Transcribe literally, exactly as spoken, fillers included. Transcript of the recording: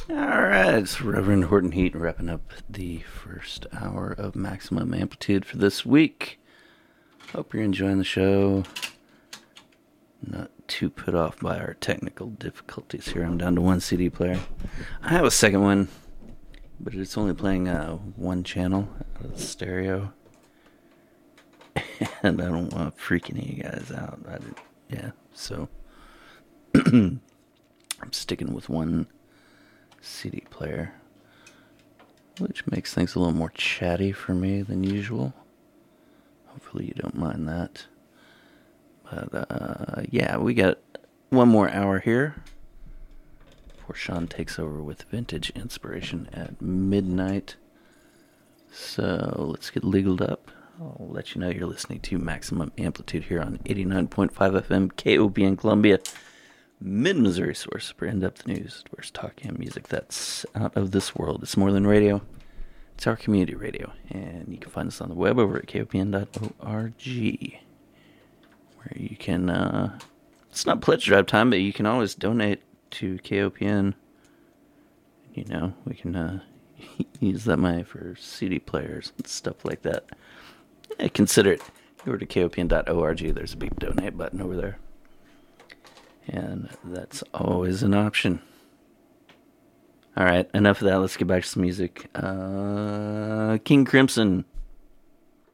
Alright, it's Reverend Horton Heat wrapping up the first hour of Maximum Amplitude for this week. Hope you're enjoying the show. Not too put off by our technical difficulties here. I'm down to one C D player. I have a second one, but it's only playing uh, one channel out of the stereo. And I don't want to freak any of you guys out. I did, yeah, so I'm sticking with one C D player, which makes things a little more chatty for me than usual. Hopefully you don't mind that. But uh, yeah, we got one more hour here before Sean takes over with Vintage Inspiration at midnight. So let's get legaled up. I'll let you know you're listening to Maximum Amplitude here on eighty-nine point five F M K O P N Columbia. Mid-Missouri source for in-depth news, where's talking music that's out of this world. It's more than radio. It's our community radio. And you can find us on the web over at K O P N dot org, where you can, uh, it's not pledge drive time, but you can always donate to K O P N. You know, we can uh, use that money for C D players and stuff like that. Yeah, consider it. Go over to K O P N dot org. There's a big donate button over there. And that's always an option. Alright, enough of that. Let's get back to some music. Uh, King Crimson